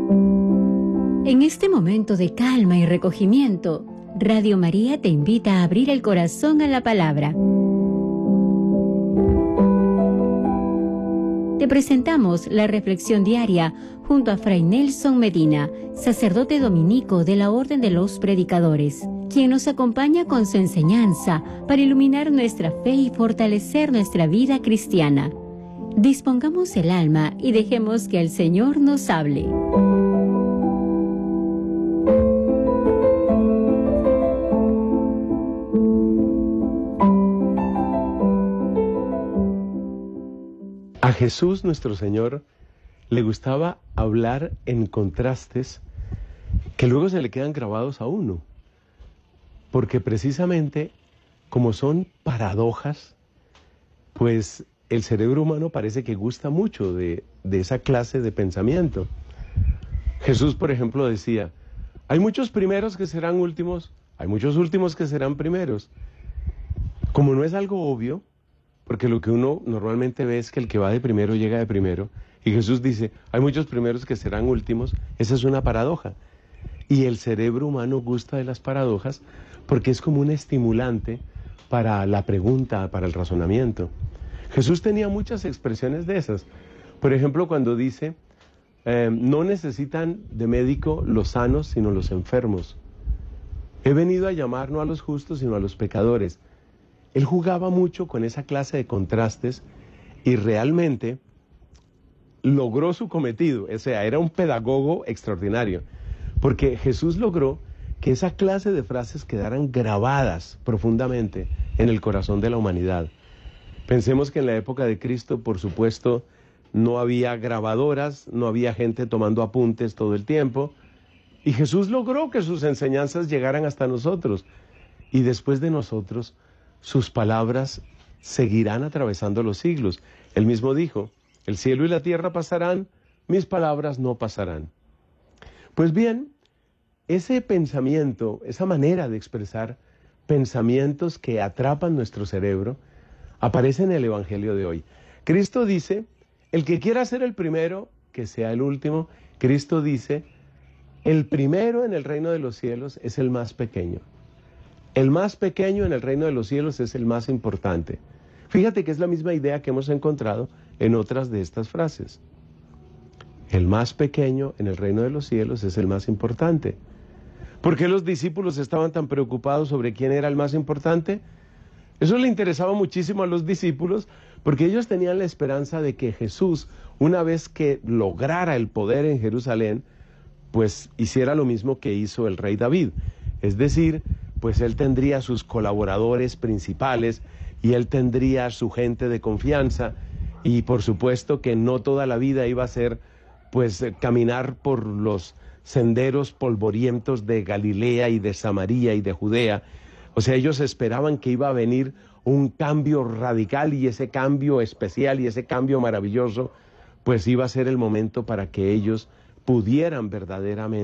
En este momento de calma y recogimiento, Radio María te invita a abrir el corazón a la palabra. Te presentamos la reflexión diaria junto a Fray Nelson Medina, sacerdote dominico de la Orden de los Predicadores, quien nos acompaña con su enseñanza para iluminar nuestra fe y fortalecer nuestra vida cristiana. Dispongamos el alma y dejemos que el Señor nos hable. A Jesús nuestro Señor le gustaba hablar en contrastes que luego se le quedan grabados a uno, porque precisamente como son paradojas, pues el cerebro humano parece que gusta mucho de esa clase de pensamiento. Jesús, por ejemplo, decía, hay muchos primeros que serán últimos, hay muchos últimos que serán primeros. Como no es algo obvio, porque lo que uno normalmente ve es que el que va de primero llega de primero, y Jesús dice, hay muchos primeros que serán últimos, esa es una paradoja. Y el cerebro humano gusta de las paradojas porque es como un estimulante para la pregunta, para el razonamiento. Jesús tenía muchas expresiones de esas. Por ejemplo, cuando dice, no necesitan de médico los sanos, sino los enfermos. He venido a llamar no a los justos, sino a los pecadores. Él jugaba mucho con esa clase de contrastes y realmente logró su cometido. O sea, era un pedagogo extraordinario, porque Jesús logró que esa clase de frases quedaran grabadas profundamente en el corazón de la humanidad. Pensemos que en la época de Cristo, por supuesto, no había grabadoras, no había gente tomando apuntes todo el tiempo, y Jesús logró que sus enseñanzas llegaran hasta nosotros, y después de nosotros, sus palabras seguirán atravesando los siglos. Él mismo dijo, el cielo y la tierra pasarán, mis palabras no pasarán. Pues bien, ese pensamiento, esa manera de expresar pensamientos que atrapan nuestro cerebro, aparece en el Evangelio de hoy. Cristo dice, el que quiera ser el primero, que sea el último. Cristo dice, el primero en el reino de los cielos es el más pequeño. El más pequeño en el reino de los cielos es el más importante. Fíjate que es la misma idea que hemos encontrado en otras de estas frases. El más pequeño en el reino de los cielos es el más importante. ¿Por qué los discípulos estaban tan preocupados sobre quién era el más importante? Eso le interesaba muchísimo a los discípulos, porque ellos tenían la esperanza de que Jesús, una vez que lograra el poder en Jerusalén, pues hiciera lo mismo que hizo el rey David. Es decir, pues él tendría sus colaboradores principales y él tendría su gente de confianza, y por supuesto que no toda la vida iba a ser pues caminar por los senderos polvorientos de Galilea y de Samaria y de Judea. O sea, ellos esperaban que iba a venir un cambio radical, y ese cambio especial y ese cambio maravilloso pues iba a ser el momento para que ellos pudieran verdaderamente